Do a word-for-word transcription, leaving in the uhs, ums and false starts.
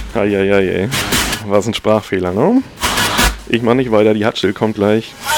Eieiei, was ein Sprachfehler, ne? Ich mach nicht weiter, die Hatschel kommt gleich.